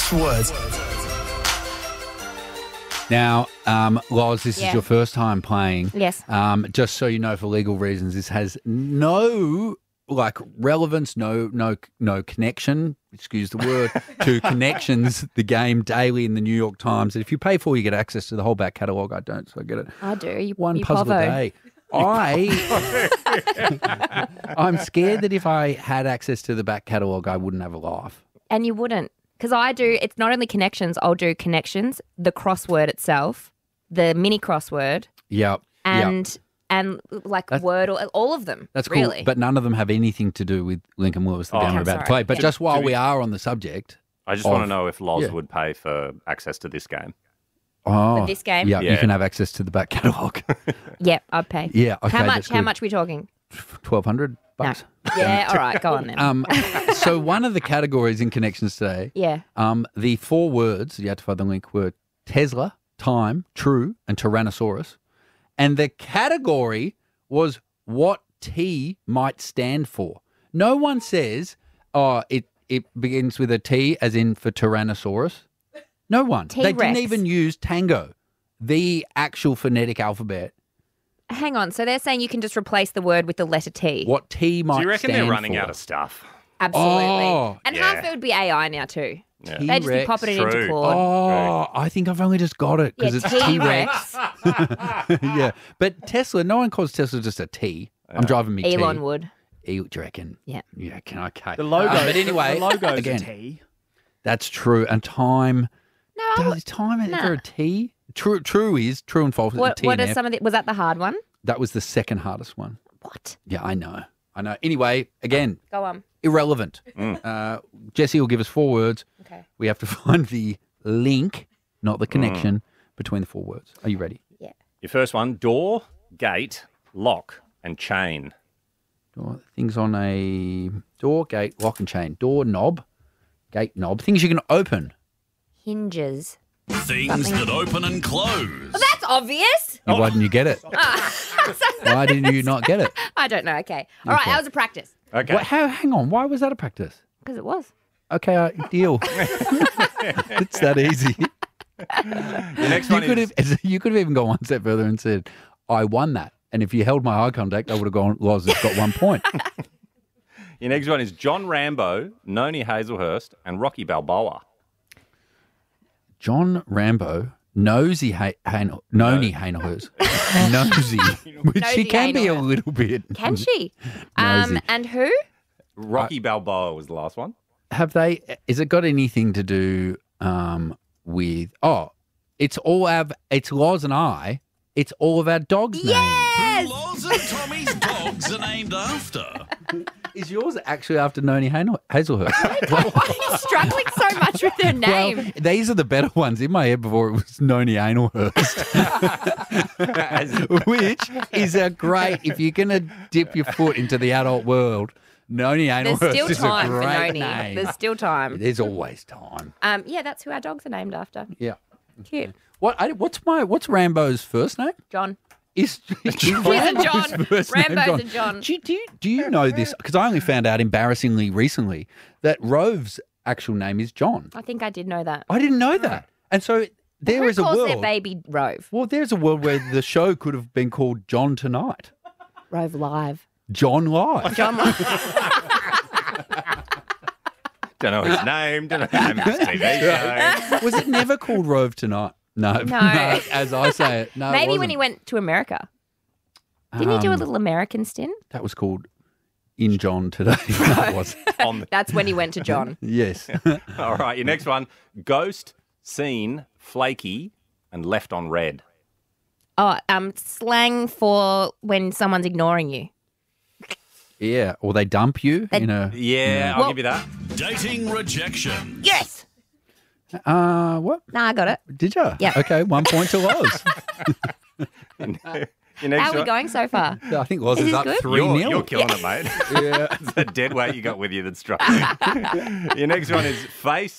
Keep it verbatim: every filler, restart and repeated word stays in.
Crosswords. Now, um, Loz, this Yeah. is your first time playing. Yes. Um, just so you know, for legal reasons, this has no like relevance, no, no, no connection. Excuse the word to connections. The game daily in the New York Times. If you pay for, you get access to the whole back catalogue. I don't, so I get it. I do. You, One you puzzle povo. a day. I, I'm scared that if I had access to the back catalogue, I wouldn't have a life. And you wouldn't. Because I do, it's not only connections, I'll do connections, the crossword itself, the mini crossword, Yep. and yep. and like That's- Wordle, all of them. That's cool. really. But none of them have anything to do with Lincoln Lewis, the Oh, game we're I'm about sorry. to play. But Yeah. just while To be- we are on the subject. I just of- want to know if Loz yeah. would pay for access to this game. Oh, For this game? Yeah, you Yeah. can have access to the back catalogue. Yeah, I'd pay. Yeah, okay, How much? that's How good. much are we talking? twelve hundred No. bucks. Yeah, all right, go on then. Um, so one of the categories in connections today, yeah. um, the four words, you had to find the link, were Tesla, time, true, and Tyrannosaurus. And the category was what T might stand for. No one says, oh, it, it begins with a T as in for Tyrannosaurus. No one. They T-Rex. didn't even use Tango, the actual phonetic alphabet. Hang on. So they're saying you can just replace the word with the letter T. What T might Do you reckon stand they're running for. out of stuff? Absolutely. Oh, and yeah. half it would be A I now too. Yeah. They just be T-Rex. popping it into True. Claude. Oh, I think I've only just got it because yeah, it's T-Rex. T-Rex. Yeah, but Tesla, no one calls Tesla just a T. I'm driving me Elon T. would. E, do you reckon? Yeah. Yeah, can okay. The logo, Uh, but anyway, the logo's again, a T. that's true. And time, No. I does would- time is nah. there a T? True, true is true and false. is a What, T what and are F. some of the, was that the hard one? That was the second hardest one. What? Yeah, I know. I know. Anyway, again, Go on. irrelevant. Mm. Uh, Jesse will give us four words. Okay. We have to find the link, not the connection, between the four words. Are you ready? Yeah. Your first one, door, gate, lock, and chain. Door, things on a door, gate, lock and chain. Door knob, gate knob. Things you can open. Hinges. Things that open and close. That's obvious. And Why didn't you get it? Why didn't you not get it? I don't know. Okay. All right. Okay. That was a practice. Okay. What, how, hang on. Why was that a practice? Because it was. Okay, uh, deal. It's that easy. Your next You one could is have you could have even gone one step further and said, "I won that." And if you held my eye contact, I would have gone, "Loz has got one point." your next one is John Rambo, Noni Hazelhurst, and Rocky Balboa. John Rambo, nosy, ha- han- noni Hainhurst, nosy, which she Nosy can be a Hainhurst. little bit. Can she? um, Nosy. and who? Rocky Balboa was the last one. Have they? Is it got anything to do um, with? Oh, it's all our. It's Loz and I. It's all of our dogs' names. Yes. Loz and Tommy's dogs are named after. Is yours actually after Noni Hain- Hazelhurst? Why are you struggling so much with her name? Well, these are the better ones in my head before it was Noni Anelhurst, which is a great, if you're going to dip your foot into the adult world, Noni There's Anelhurst still is time a for great Noni. name. There's still time. There's always time. Um, yeah, that's who our dogs are named after. Yeah. Cute. What? I, what's my? What's Rambo's first name? John. Is, is He's a Rambo's John. first name Rambo's a John. Do you, do you, do you know this? Because I only found out embarrassingly recently that Rove's actual name is John. I think I did know that. I didn't know that. And so there Who is a calls world. their baby Rove? Well, there's a world where the show could have been called John Tonight. Rove Live. John Live. John Live. Don't know his name. Don't know the name of his T V show. Was it never called Rove Tonight? No. No. As I say it. No, it Maybe when wasn't. he went to America. Didn't he do a Um, little American stint? That was called In John Today. No, it was. On the, That's when he went to John. Yes. all right, your next one, ghost, seen, flaky, and left on red. Oh, um, slang for when someone's ignoring you. Yeah. Or they dump you They- in a. Yeah, I'll Well- give you that. Dating rejection. Yes. Uh, what? Nah, I got it. Did you? Yeah. Okay, one point to Loz. Your next How are we one- going so far? I think Loz Is is this up good? three You're, nil. you're killing it, mate. Yeah. It's the dead weight you got with you that's struggling. Your next one is face,